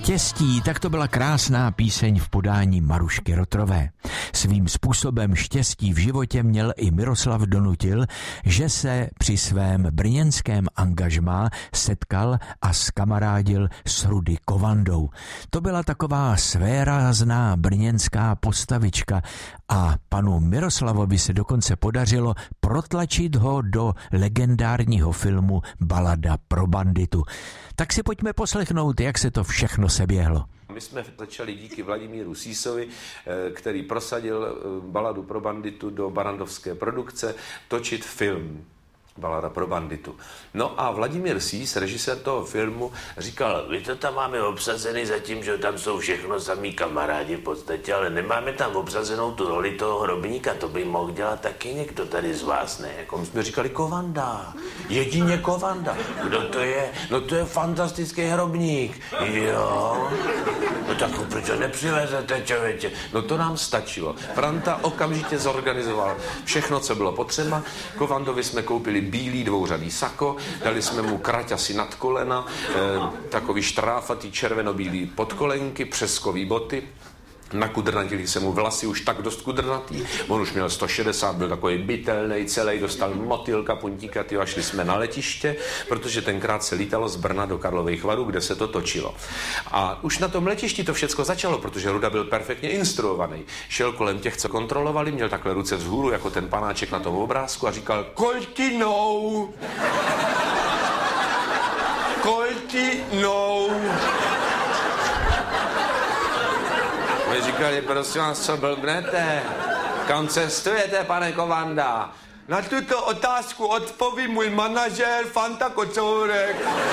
Štěstí, tak to byla krásná píseň v podání Marušky Rotrové. Svým způsobem štěstí v životě měl i Miroslav Donutil, že se při svém brněnském angažmá setkal a skamarádil s Rudy Kovandou. To byla taková svérázná brněnská postavička a panu Miroslavovi se dokonce podařilo protlačit ho do legendárního filmu Balada pro banditu. Tak si pojďme poslechnout, jak se to všechno seběhlo. My jsme začali díky Vladimíru Sísovi, který prosadil Baladu pro banditu do barrandovské produkce, točit film Balada pro banditu. No a Vladimír Sís, režisér toho filmu, říkal, vy to tam máme obsazený zatím, že tam jsou všechno samý kamarádi v podstatě, ale nemáme tam obsazenou tu roli toho hrobníka, to by mohl dělat taky někdo tady z vás, ne? Jako my jsme říkali Kovanda, jedině Kovanda. Kdo to je? No to je fantastický hrobník. Jo. No tak proč to nepřivezete, člověče? No to nám stačilo. Franta okamžitě zorganizoval všechno, co bylo potřeba. Kovandovi jsme koupili bílý dvouřadý sako, dali jsme mu kraťasy nad kolena, takový štráfatý červenobílý podkolenky, přeskový boty. Nakudrnatili se mu vlasy, už tak dost kudrnatý, on už měl 160, byl takový bytelnej, celý, dostal motýlka, puntíka, a šli jsme na letiště, protože tenkrát se lítalo z Brna do Karlových Varů, kde se to točilo. A už na tom letišti to všecko začalo, protože Ruda byl perfektně instruovaný. Šel kolem těch, co kontrolovali, měl takhle ruce vzhůru, jako ten panáček na tom obrázku a říkal Koltinou! Koltinou! My říkali, prosím vás, co blbnete? Kam cestujete, pane Kovanda? Na tuto otázku odpoví můj manažér Fanta Kocourek.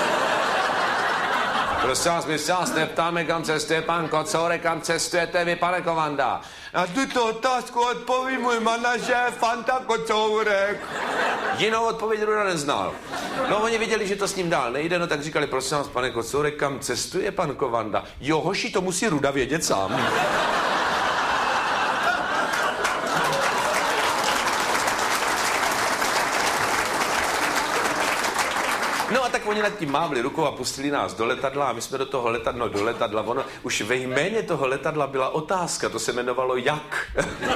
Prosím vás, my se vás neptáme, kam cestuje pan Kocourek, kam cestujete vy, pane Kovanda? Na tuto otázku odpoví můj manažér Fanta Kocourek. Jinou odpověď Ruda neznal. No oni viděli, že to s ním dál nejde, no tak říkali, prosím vás, pane Kocourek, kam cestuje pan Kovanda? Jo, hoši, to musí Ruda vědět sám. No a tak oni nad tím mávli rukou a pustili nás do letadla a my jsme do toho letadla, ono už ve jméně toho letadla byla otázka, to se jmenovalo jak.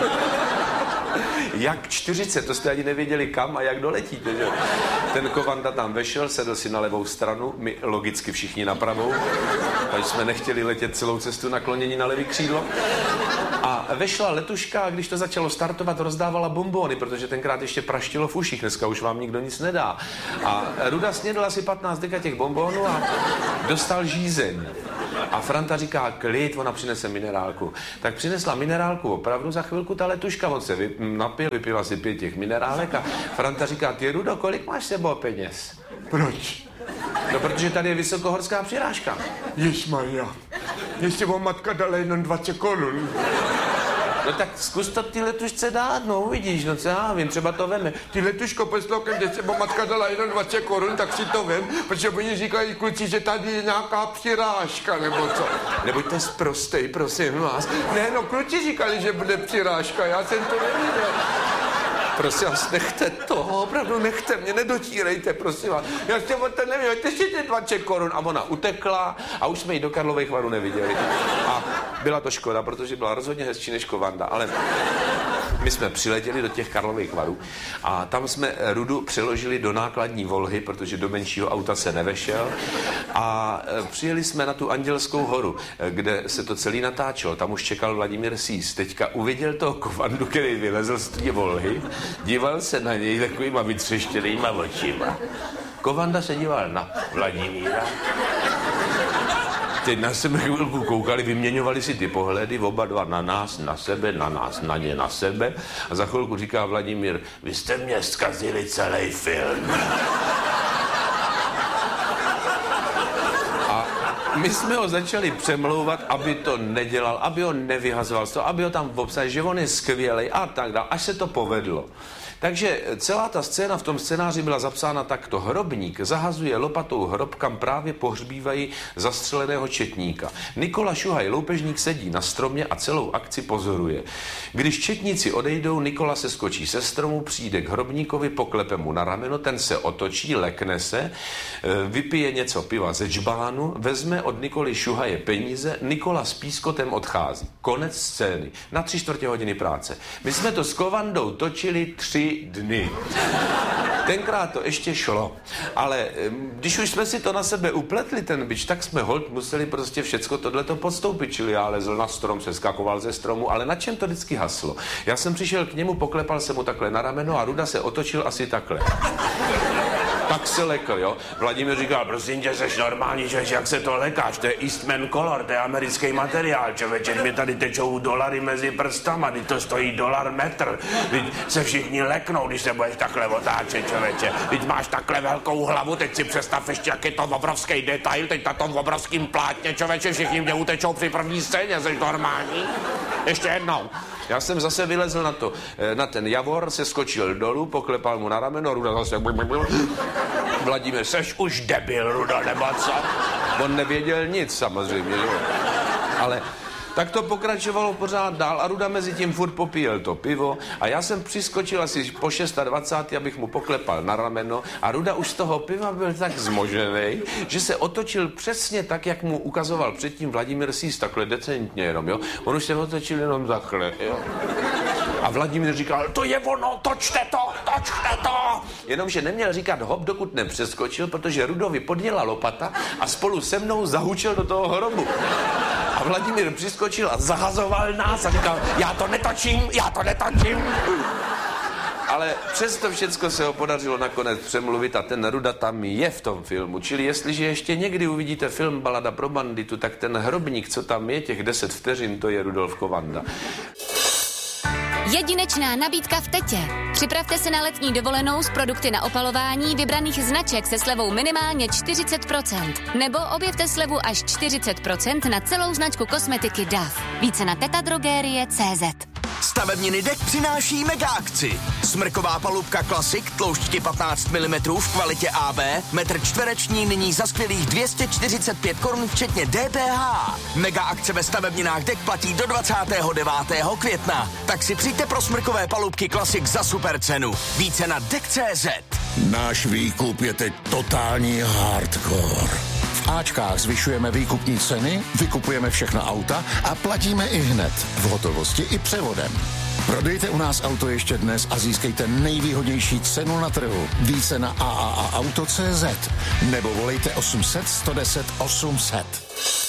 Jak 40, to jste ani nevěděli kam a jak doletíte, že? Ten Kovanda tam vešel, sedl si na levou stranu, my logicky všichni na pravou, takže jsme nechtěli letět celou cestu naklonění na levý křídlo. A vešla letuška a když to začalo startovat, rozdávala bonbony, protože tenkrát ještě praštilo v uších, dneska už vám nikdo nic nedá. A Ruda snědl asi 15 deka těch bonbonů a dostal žízeň. A Franta říká, klid, ona přinese minerálku. Tak přinesla minerálku opravdu, za chvilku ta letuška, on se napil, vypil asi 5 těch minerálek a Franta říká, ty Rudo, kolik máš sebou peněz? Proč? No, protože tady je vysokohorská přirážka. Ježmarja, ještě vám matka dala jenom 20 korun. No tak zkus to ty letušce dát, no uvidíš, no co já vím, třeba to veme. Ty letuško, poslouchej, když se matka dala jenom 20 korun, tak si to vem, protože oni říkají kluci, že tady je nějaká přirážka, nebo co. Nebuďte sprostej, prosím vás. Ne, no kluci říkali, že bude přirážka, já jsem to nevěděl. Prosím vás, nechte to, opravdu nechte mě, nedotírejte, prosím vás. Já jsem o to nevěděl, ještě ty 20 korun. A ona utekla a už jsme ji do Karlových Varů neviděli. A byla to škoda, protože byla rozhodně hezčí než Kovanda, ale my jsme přiletěli do těch Karlových Varů a tam jsme Rudu přeložili do nákladní Volhy, protože do menšího auta se nevešel a přijeli jsme na tu Andělskou horu, kde se to celý natáčelo. Tam už čekal Vladimír Sís. Teďka uviděl toho Kovandu, který vylezl z té Volhy, díval se na něj takovýma vytřeštěnýma očima. Kovanda se díval na Vladimíra. Teď na sebe chvilku koukali, vyměňovali si ty pohledy, oba dva na nás, na sebe, na nás, na ně, na sebe. A za chvilku říká Vladimír, vy jste mě zkazili celý film. A my jsme ho začali přemlouvat, aby to nedělal, aby ho nevyhazoval z toho, aby ho tam obsadil, že on je skvělej a tak dále, až se to povedlo. Takže celá ta scéna v tom scénáři byla zapsána takto. Hrobník zahazuje lopatou hrob, kam právě pohřbívají zastřeleného četníka. Nikola Šuhaj, loupežník, sedí na stromě a celou akci pozoruje. Když četníci odejdou, Nikola se skočí se stromu, přijde k hrobníkovi, poklepe mu na rameno, ten se otočí, lekne se, vypije něco piva ze džbánu, vezme od Nikoly Šuhaje peníze, Nikola s pískotem odchází. Konec scény. Na 3/4 hodiny práce. My jsme to s Kovandou točili 3 dny. Tenkrát to ještě šlo. Ale když už jsme si to na sebe upletli, ten bič, tak jsme holt museli prostě všecko tohleto podstoupit. Čili já lezl na strom, seskakoval ze stromu, ale na čem to vždycky haslo? Já jsem přišel k němu, poklepal jsem mu takhle na rameno a Ruda se otočil asi takhle. Tak se lekl, jo. Vladimír říkal, prosím tě, seš normální, že jak se to lekáš, to je Eastman Color, to je americký materiál, člověče, mi tady tečou dolary mezi prstama, teď to stojí $1 metr, teď se všichni leknou, když se budeš takhle otáčet, člověče, teď máš takhle velkou hlavu, teď si představ ještě, jak je to obrovský detail, teď na tom obrovským plátně, člověče, všichni mě utečou při první scéně, seš normální? Ještě jednou. Já jsem zase vylezl na ten javor, se skočil dolů, poklepal mu na rameno, Ruda zase... Vladimír, seš už debil, Ruda, nebo co? On nevěděl nic, samozřejmě, jo. Ale tak to pokračovalo pořád dál a Ruda mezi tím furt popíjel to pivo a já jsem přiskočil asi po 26, abych mu poklepal na rameno a Ruda už z toho piva byl tak zmožený, že se otočil přesně tak, jak mu ukazoval předtím Vladimír Sýs, takhle decentně jenom, jo. On už se otočil jenom takhle, jo. A Vladimír říkal, to je ono, točte to! Jenomže neměl říkat hop, dokud nepřeskočil, protože Rudovi podjela lopata a spolu se mnou zahučel do toho hrobu. A Vladimír přiskočil a zahazoval nás a říkal, já to netočím. Ale přesto všecko se ho podařilo nakonec přemluvit a ten Ruda tam je v tom filmu. Čili jestliže ještě někdy uvidíte film Balada pro banditu, tak ten hrobník, co tam je, těch 10 vteřin, to je Rudolf Kovanda. Jedinečná nabídka v Tetě. Připravte se na letní dovolenou s produkty na opalování vybraných značek se slevou minimálně 40%. Nebo objevte slevu až 40% na celou značku kosmetiky DAF. Více na tetadrogerie.cz. Stavebniny DEK přináší mega akci. Smrková palubka Classic, tloušťky 15 mm v kvalitě AB, metr čtvereční nyní za skvělých 245 Kč včetně DPH. Mega akce ve stavebninách DEK platí do 29. května. Tak si přijďte pro smrkové palubky Classic za super cenu. Více na DEK.cz. Náš výkup je teď totální hardcore. V Ačkách zvyšujeme výkupní ceny, vykupujeme všechna auta a platíme i hned, v hotovosti i převodem. Prodejte u nás auto ještě dnes a získejte nejvýhodnější cenu na trhu. Více na AAAauto.cz nebo volejte 800 110 800.